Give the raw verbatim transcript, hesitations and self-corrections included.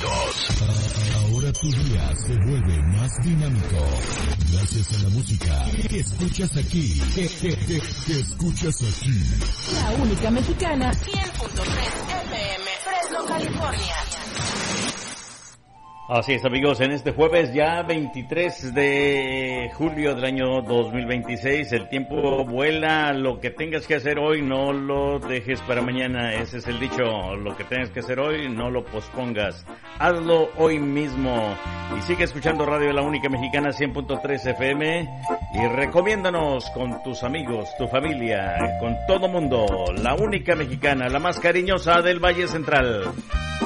éxitos. Ahora tu día se vuelve más dinámico. Gracias a la música que escuchas aquí. Que, que, que, que escuchas aquí. La única mexicana, cien punto tres F M, Fresno, California. Así es, amigos, en este jueves ya veintitrés de julio del año dos mil veintiséis, el tiempo vuela, lo que tengas que hacer hoy no lo dejes para mañana, ese es el dicho, lo que tengas que hacer hoy no lo pospongas, hazlo hoy mismo y sigue escuchando Radio La Única Mexicana cien punto tres F M y recomiéndanos con tus amigos, tu familia, con todo mundo, La Única Mexicana, la más cariñosa del Valle Central.